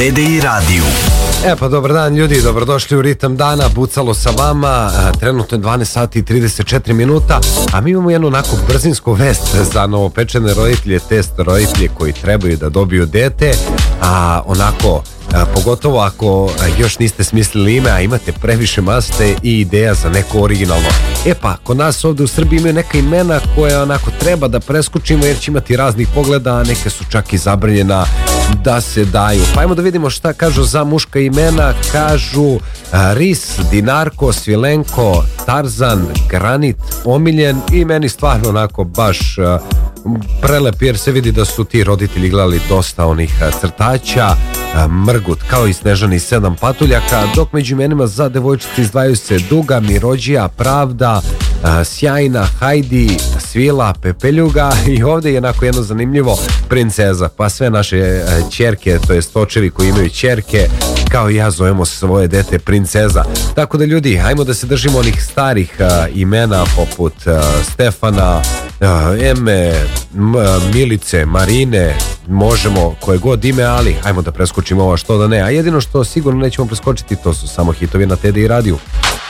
TDI radiju. Pa dobar dan ljudi, dobrodošli u Ritam dana, Bucalo sa vama, trenutno je 12 sati i 34 minuta, a mi imamo jednu onako brzinsku vest za novopečene roditelje, test roditelje koji trebaju da dobiju dete, a onako, pogotovo ako još niste smislili ime, a imate previše maste i ideja za neko originalno. Pa, kod nas ovde u Srbiji imaju neka imena koje onako treba da preskočimo jer će imati raznih pogleda, a neke su čak i zabranjena da se daju. Pa ajmo da vidimo šta kažu za muška imena. Kažu Ris, Dinarko, Svilenko, Tarzan, Granit, Omiljen i meni stvarno onako baš prelep jer se vidi da su ti roditelji gledali dosta onih crtaća. Mrgut kao i Snežani 7 patuljaka, dok među imenima za devojčice izdvajaju se Duga, Mirođija, Pravda, Sjajna, Hajdi, Svila, Pepeljuga i ovdje je onako jedno zanimljivo Princeza. Pa sve naše ćerke, to jest očevi koji imaju ćerke, kao i ja zovemo svoje dete Princeza. Tako da ljudi, ajmo da se držimo onih starih imena poput Stefana, Eme, Milice, Marine, možemo koje god ime, ali ajmo da preskočimo ovo što da ne. A jedino što sigurno nećemo preskočiti, to su samo hitovi na TDI radiju.